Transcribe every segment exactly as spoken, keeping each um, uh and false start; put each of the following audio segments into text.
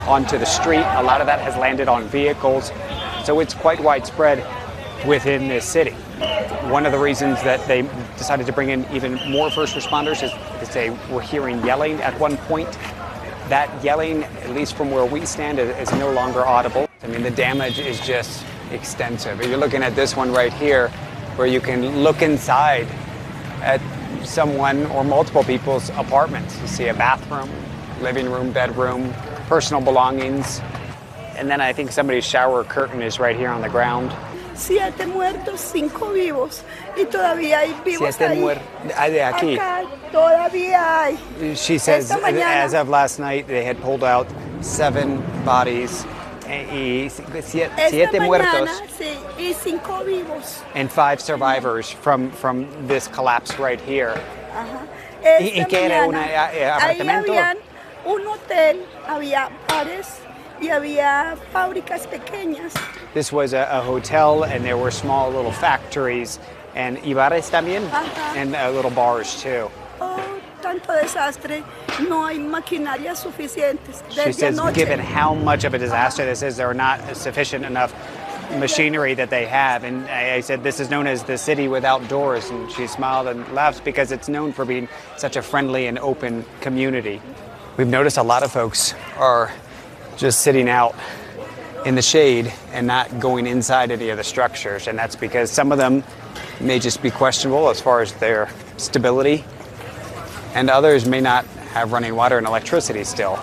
onto the street. A lot of that has landed on vehicles, so it's quite widespread within this city. One of the reasons that they decided to bring in even more first responders is because they were hearing yelling at one point. That yelling, at least from where we stand, is no longer audible. I mean, the damage is just extensive. You're looking at this one right here, where you can look inside at someone or multiple people's apartments. You see a bathroom, living room, bedroom, personal belongings. And then I think somebody's shower curtain is right here on the ground. Siete muertos, cinco vivos, y todavía hay vivos Siete ahí. Ah, de aquí. Acá todavía hay. She says, Esta mañana, as of last night, they had pulled out seven bodies y siete, esta siete mañana, muertos sí, y cinco vivos. and five survivors from, from this collapse right here. Ajá. ¿Y, y Esta qué era? ¿Un mañana, eh, ahí apartamento? habían un hotel, había bares y había fábricas pequeñas. This was a, a hotel, and there were small little factories, and bares también, Ajá. and uh, little bars too. Oh, tanto desastre, no hay maquinarias suficientes. She Desde says, anoche. given how much of a disaster this is, there are not sufficient enough machinery that they have. And I, I said, this is known as the city without doors. And she smiled and laughed because it's known for being such a friendly and open community. We've noticed a lot of folks are just sitting out in the shade and not going inside any of the structures. And that's because some of them may just be questionable as far as their stability, and others may not have running water and electricity still.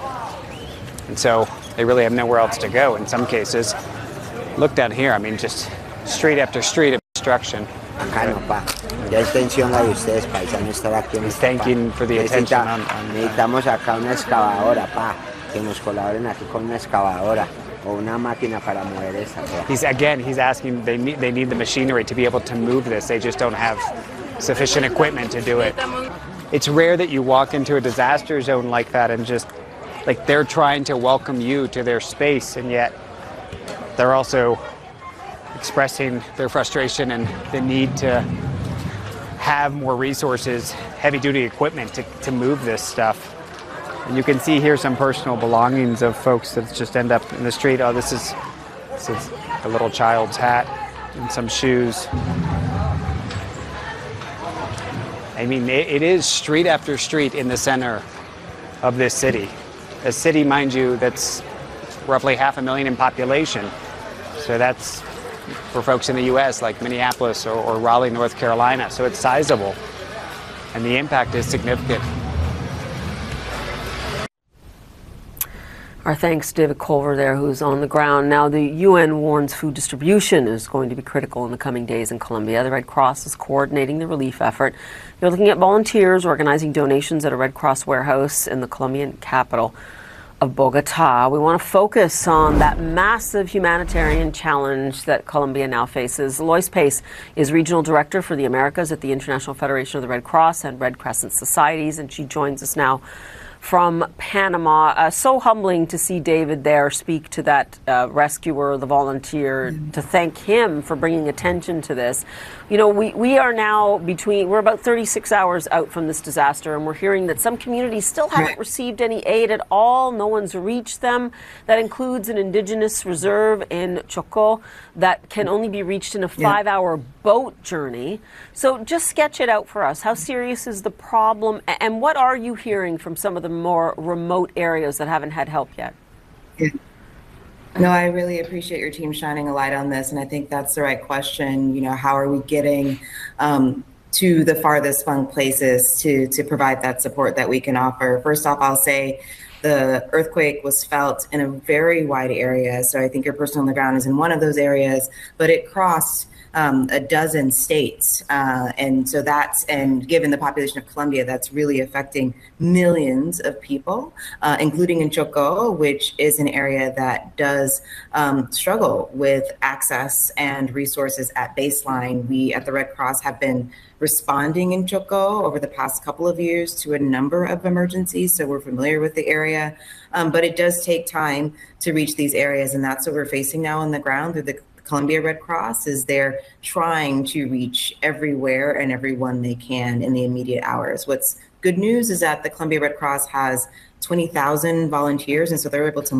And so they really have nowhere else to go in some cases. Look down here, I mean, just street after street of destruction. Acá no, pa. Ya es tensión la de ustedes, paisanos, estar aquí en He's esta, pa. thanking for the attention on, on Necesitamos acá una excavadora, pa. Que nos colaboren aquí con una excavadora o una máquina para mover esa. Pa. He's again, he's asking, they need, they need the machinery to be able to move this. They just don't have sufficient equipment to do it. It's rare that you walk into a disaster zone like that and just, like, they're trying to welcome you to their space, and yet they're also expressing their frustration and the need to have more resources, heavy-duty equipment to, to move this stuff. And you can see here some personal belongings of folks that just end up in the street. Oh, this is, this is a little child's hat and some shoes. I mean, it, it is street after street in the center of this city. A city, mind you, that's roughly half a million in population. So that's for folks in the U S like Minneapolis or, or Raleigh, North Carolina. So it's sizable, and the impact is significant. Our thanks to David Culver there, who's on the ground. Now, the U N warns food distribution is going to be critical in the coming days in Colombia. The Red Cross is coordinating the relief effort. They're looking at volunteers organizing donations at a Red Cross warehouse in the Colombian capital of Bogota. We want to focus on that massive humanitarian challenge that Colombia now faces. Lois Pace is Regional Director for the Americas at the International Federation of the Red Cross and Red Crescent Societies, and she joins us now from Panama. Uh, so humbling to see David there speak to that uh, rescuer, the volunteer, mm-hmm. to thank him for bringing attention to this. You know, we, we are now between, we're about thirty-six hours out from this disaster, and we're hearing that some communities still haven't received any aid at all. No one's reached them. That includes an indigenous reserve in Chocó that can only be reached in a five-hour yeah. boat journey. So just sketch it out for us. How serious is the problem, and what are you hearing from some of the more remote areas that haven't had help yet? Yeah. No, I really appreciate your team shining a light on this, and I think that's the right question. You know, how are we getting um, to the farthest flung places to to provide that support that we can offer? First off, I'll say the earthquake was felt in a very wide area, so I think your person on the ground is in one of those areas, but it crossed Um, a dozen states. Uh, and so that's, and given the population of Colombia, that's really affecting millions of people, uh, including in Chocó, which is an area that does um, struggle with access and resources at baseline. We at the Red Cross have been responding in Chocó over the past couple of years to a number of emergencies, so we're familiar with the area. Um, but it does take time to reach these areas, and that's what we're facing now on the ground through the Colombia Red Cross, is they're trying to reach everywhere and everyone they can in the immediate hours. What's good news is that the Colombia Red Cross has twenty thousand volunteers, and so they're able to